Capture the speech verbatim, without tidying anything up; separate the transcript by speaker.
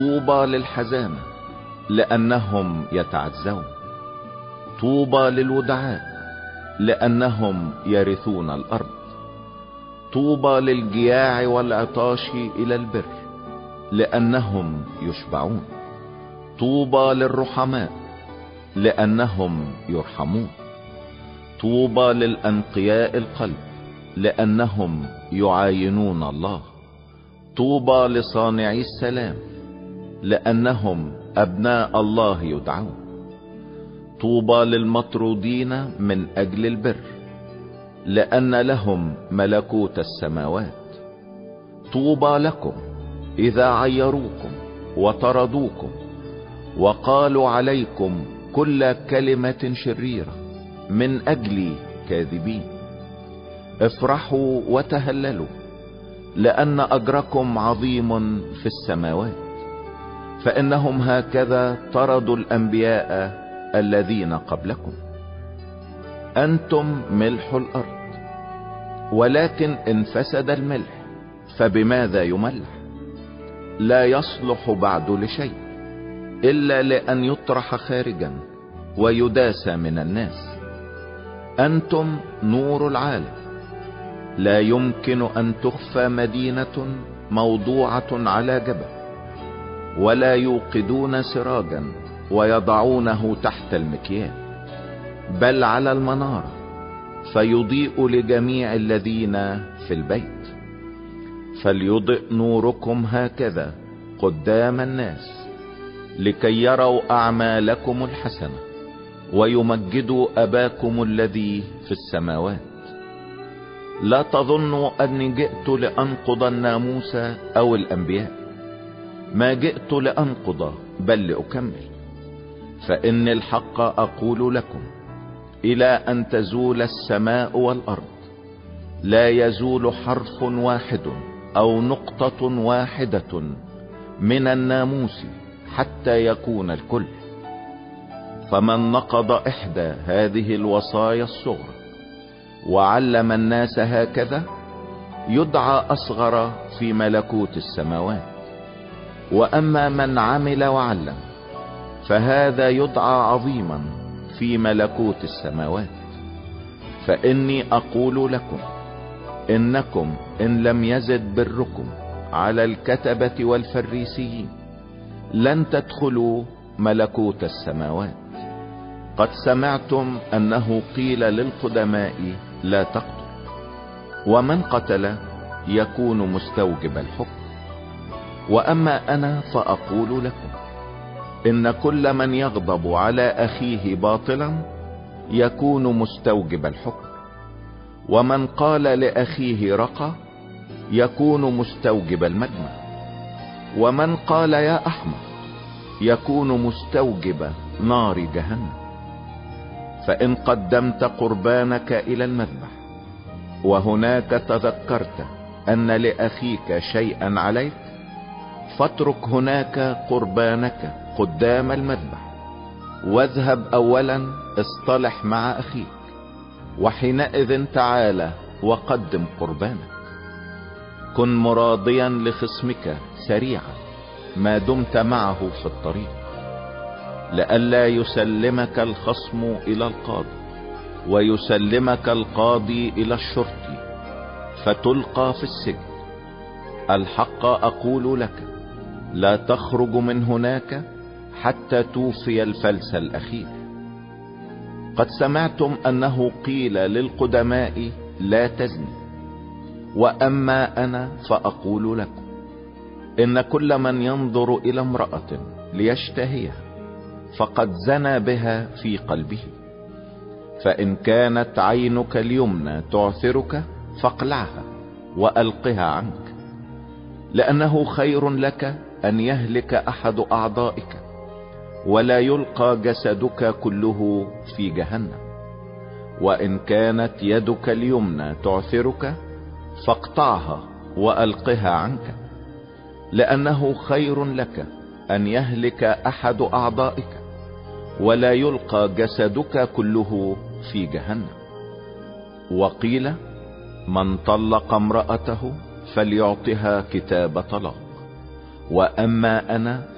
Speaker 1: طوبى للحزانة لأنهم يتعزون. طوبى للودعاء لأنهم يرثون الأرض. طوبى للجياع والعطاش إلى البر لأنهم يشبعون. طوبى للرحماء لأنهم يرحمون. طوبى للأنقياء القلب لأنهم يعاينون الله. طوبى لصانعي السلام لأنهم أبناء الله يدعون. طوبى للمطرودين من أجل البر لأن لهم ملكوت السماوات. طوبى لكم إذا عيروكم وطردوكم وقالوا عليكم كل كلمة شريرة من أجل كاذبين. افرحوا وتهللوا لأن أجركم عظيم في السماوات، فإنهم هكذا طردوا الأنبياء الذين قبلكم. أنتم ملح الأرض، ولكن إن فسد الملح فبماذا يملح؟ لا يصلح بعد لشيء إلا لأن يطرح خارجا ويداس من الناس. أنتم نور العالم. لا يمكن أن تخفى مدينة موضوعة على جبل، ولا يوقدون سراجا ويضعونه تحت المكيال، بل على المنارة فيضيء لجميع الذين في البيت. فليضئ نوركم هكذا قدام الناس لكي يروا أعمالكم الحسنة ويمجدوا أباكم الذي في السماوات. لا تظنوا أني جئت لأنقض الناموس أو الأنبياء. ما جئت لأنقض بل لأكمل. فإن الحق أقول لكم إلى أن تزول السماء والأرض لا يزول حرف واحد أو نقطة واحدة من الناموس حتى يكون الكل. فمن نقض إحدى هذه الوصايا الصغرى وعلم الناس هكذا يدعى أصغر في ملكوت السماوات. وأما من عمل وعلم فهذا يدعى عظيما في ملكوت السماوات. فإني أقول لكم إنكم إن لم يزد بركم على الكتبة والفريسيين لن تدخلوا ملكوت السماوات. قد سمعتم أنه قيل للقدماء لا تقتل، ومن قتل يكون مستوجب الحكم. وأما أنا فأقول لكم إن كل من يغضب على أخيه باطلا يكون مستوجب الحكم، ومن قال لأخيه رقى يكون مستوجب المجمع، ومن قال يا أحمق يكون مستوجب نار جهنم. فإن قدمت قربانك إلى المذبح وهناك تذكرت أن لأخيك شيئا عليك فاترك هناك قربانك قدام المذبح واذهب أولا اصطلح مع أخيك، وحينئذ تعالى وقدم قربانك. كن مراضيا لخصمك سريعا ما دمت معه في الطريق، لئلا يسلمك الخصم إلى القاضي ويسلمك القاضي إلى الشرطي فتلقى في السجن. الحق أقول لك لا تخرج من هناك حتى توفي الفلس الأخير. قد سمعتم أنه قيل للقدماء لا تزني، وأما أنا فأقول لكم إن كل من ينظر إلى امرأة ليشتهيها فقد زنى بها في قلبه. فإن كانت عينك اليمنى تعثرك فاقلعها وألقها عنك، لأنه خير لك أن يهلك أحد أعضائك ولا يلقى جسدك كله في جهنم. وإن كانت يدك اليمنى تعثرك فاقطعها وألقها عنك، لأنه خير لك أن يهلك أحد أعضائك ولا يلقى جسدك كله في جهنم. وقيل من طلق امرأته فليعطها كتاب طلاق. وأما أنا